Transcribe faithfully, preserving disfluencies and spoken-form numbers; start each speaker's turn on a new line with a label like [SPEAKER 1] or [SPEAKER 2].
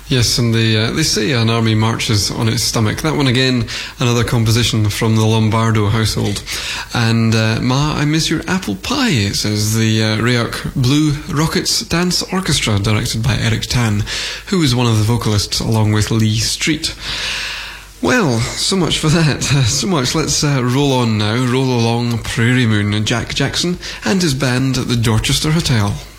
[SPEAKER 1] Yes, and they, uh, they say an army marches on its stomach. That one again, another composition from the Lombardo household. And uh, Ma, I Miss Your Apple Pie, it says the uh, Rayok Blue Rockets Dance Orchestra, directed by Eric Tan, who was one of the vocalists along with Lee Street. Well, so much for that. So much. Let's uh, roll on now. Roll along Prairie Moon, Jack Jackson and his band at the Dorchester Hotel.